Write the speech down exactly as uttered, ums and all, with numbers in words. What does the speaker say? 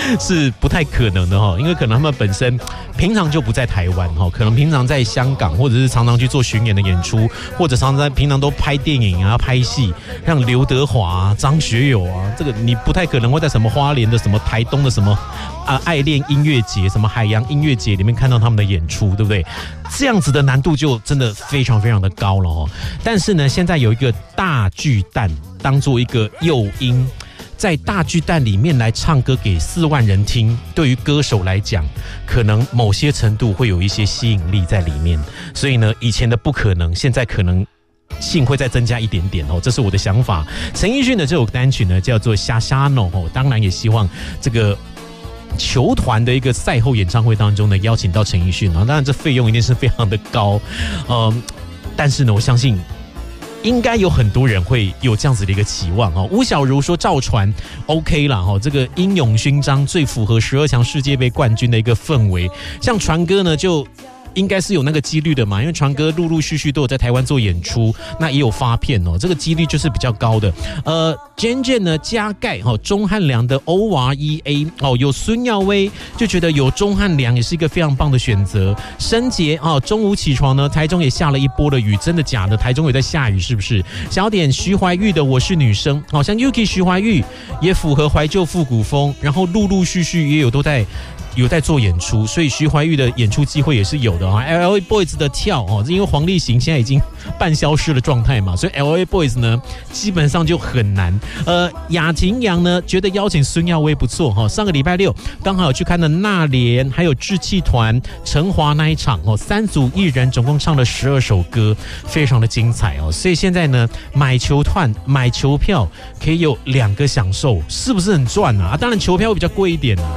是不太可能的哈，因为可能他们本身平常就不在台湾哈，可能平常在香港，或者是常常去做巡演的演出，或者常常在平常都拍电影啊、拍戏，像刘德华啊、张学友啊，这个你不太可能会在什么花莲的、什么台东的什么啊爱恋音乐节、什么海洋音乐节里面看到他们的演出，对不对？这样子的难度就真的非常非常的高了哦。但是呢，现在有一个大巨蛋当做一个诱因，在大巨蛋里面来唱歌给四万人听，对于歌手来讲，可能某些程度会有一些吸引力在里面。所以呢，以前的不可能，现在可能性会再增加一点点哦，这是我的想法。陈奕迅的这首单曲呢，叫做《虾虾诺》哦，当然也希望这个球团的一个赛后演唱会当中呢，邀请到陈奕迅啊，当然这费用一定是非常的高，嗯，但是呢，我相信应该有很多人会有这样子的一个期望哦。吴小如说赵传 OK 啦哈，这个英勇勋章最符合十二强世界杯冠军的一个氛围，像传哥呢就应该是有那个几率的嘛，因为传哥陆陆续续都有在台湾做演出，那也有发片哦，这个几率就是比较高的。呃 ，Jen Jen 呢加盖哈钟汉良的 O R E A 哦，有孙耀威就觉得有钟汉良也是一个非常棒的选择。申杰哦，中午起床呢，台中也下了一波的雨，真的假的？台中也在下雨是不是？小点徐怀钰的我是女生，好像 Yuki 徐怀钰也符合怀旧复古风，然后陆陆续续也有都在。有在做演出，所以徐怀钰的演出机会也是有的啊。L A Boys 的跳哦，因为黄立行现在已经半消失的状态嘛，所以 L A Boys 呢基本上就很难。呃，雅婷阳呢觉得邀请孙耀威不错哈，上个礼拜六刚好有去看了纳莲还有志气团陈华那一场哦，三组艺人总共唱了十二首歌，非常的精彩哦。所以现在呢，买球团买球票可以有两个享受，是不是很赚啊？啊当然球票会比较贵一点啊。